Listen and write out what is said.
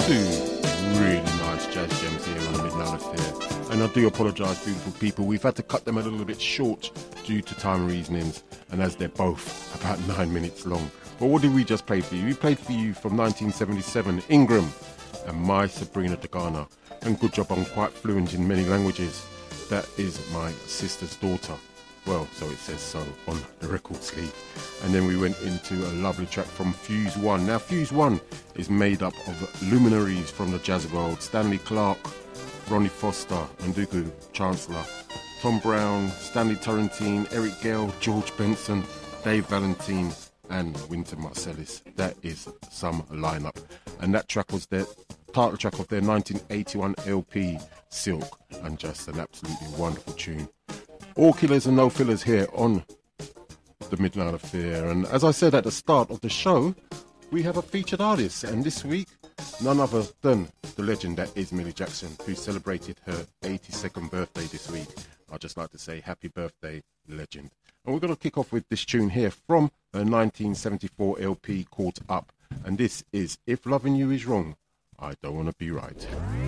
Two really nice jazz gems here on the Midnight Affair. And I do apologise, beautiful people. We've had to cut them a little bit short due to time reasonings, and as they're both about 9 minutes long. But what did we just play for you? We played for you from 1977, Ingram and My Sabrina de Ghana. And good job, I'm quite fluent in many languages. That is my sister's daughter. Well, so it says so on the record sleeve. And then we went into a lovely track from Fuse One. Now, Fuse One is made up of luminaries from the jazz world. Stanley Clarke, Ronnie Foster, Ndugu Chancellor, Tom Brown, Stanley Turrentine, Eric Gale, George Benson, Dave Valentine, and Wynton Marsalis. That is some lineup. And that track was their title track of their 1981 LP, Silk, and just an absolutely wonderful tune. All killers and no fillers here on the Midnight Affair. And as I said at the start of the show, we have a featured artist. And this week, none other than the legend that is Millie Jackson, who celebrated her 82nd birthday this week. I'd just like to say happy birthday, legend. And we're going to kick off with this tune here from her 1974 LP, Caught Up. And this is If Loving You Is Wrong, I Don't Want to Be Right.